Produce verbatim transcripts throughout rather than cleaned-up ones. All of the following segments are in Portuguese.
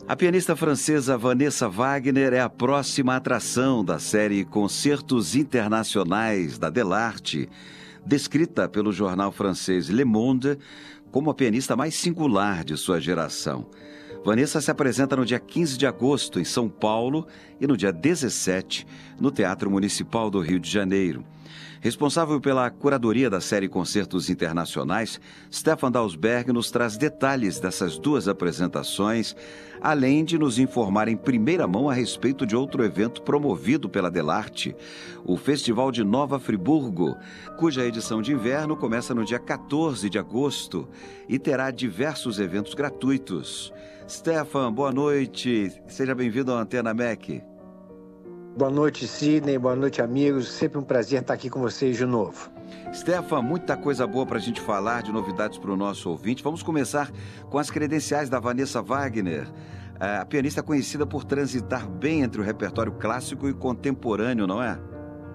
A pianista francesa Vanessa Wagner é a próxima atração da série Concertos Internacionais da Delarte, descrita pelo jornal francês Le Monde como a pianista mais singular de sua geração. Vanessa se apresenta no dia quinze de agosto em São Paulo e no dia dezessete no Teatro Municipal do Rio de Janeiro. Responsável pela curadoria da série Concertos Internacionais, Stefan Dalsberg nos traz detalhes dessas duas apresentações, além de nos informar em primeira mão a respeito de outro evento promovido pela Delarte, o Festival de Nova Friburgo, cuja edição de inverno começa no dia quatorze de agosto e terá diversos eventos gratuitos. Stefan, boa noite. Seja bem-vindo ao Antena M E C. Boa noite, Sidney. Boa noite, amigos. Sempre um prazer estar aqui com vocês de novo. Stefan, muita coisa boa para a gente falar, de novidades para o nosso ouvinte. Vamos começar com as credenciais da Vanessa Wagner. A pianista conhecida por transitar bem entre o repertório clássico e contemporâneo, não é?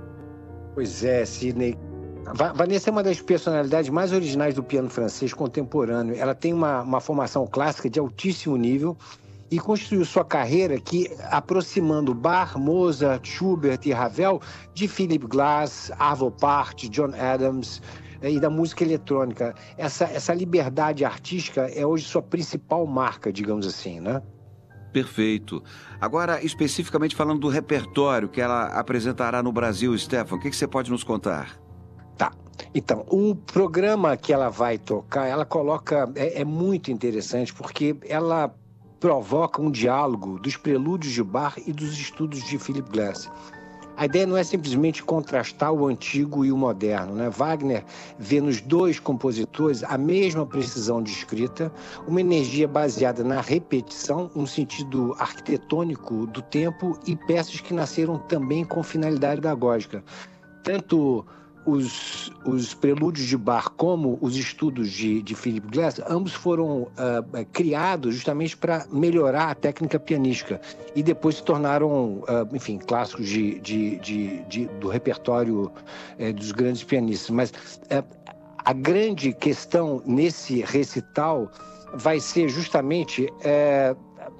Pois é, Sidney. Va- Vanessa é uma das personalidades mais originais do piano francês contemporâneo. Ela tem uma, uma formação clássica de altíssimo nível e construiu sua carreira que aproximando Bach, Mozart, Schubert e Ravel de Philip Glass, Arvo Pärt, John Adams e da música eletrônica. Essa, essa liberdade artística é hoje sua principal marca, digamos assim, né? Perfeito. Agora, especificamente falando do repertório que ela apresentará no Brasil, Stefan, o que, que você pode nos contar? Tá. Então, o programa que ela vai tocar, ela coloca, é, é muito interessante porque ela provoca um diálogo dos prelúdios de Bach e dos estudos de Philip Glass. A ideia não é simplesmente contrastar o antigo e o moderno, né? Wagner vê nos dois compositores a mesma precisão de escrita, uma energia baseada na repetição, um sentido arquitetônico do tempo e peças que nasceram também com finalidade pedagógica. Tanto Os, os prelúdios de Bach como os estudos de, de Philip Glass, ambos foram uh, criados justamente para melhorar a técnica pianística e depois se tornaram, uh, enfim, clássicos de, de, de, de, do repertório uh, dos grandes pianistas. Mas uh, a grande questão nesse recital vai ser justamente... Uh,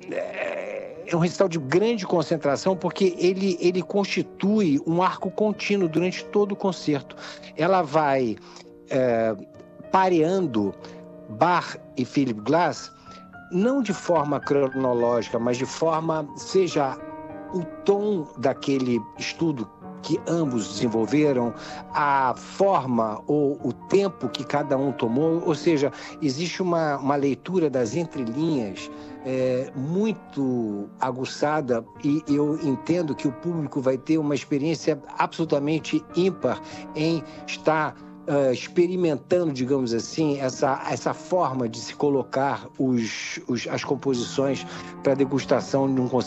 uh, É um recital de grande concentração porque ele, ele constitui um arco contínuo durante todo o concerto. Ela vai é, pareando Bach e Philip Glass, não de forma cronológica, mas de forma, seja o tom daquele estudo que ambos desenvolveram, a forma ou o tempo que cada um tomou, ou seja, existe uma, uma leitura das entrelinhas é, muito aguçada e eu entendo que o público vai ter uma experiência absolutamente ímpar em estar uh, experimentando, digamos assim, essa, essa forma de se colocar os, os, as composições para degustação de um concerto.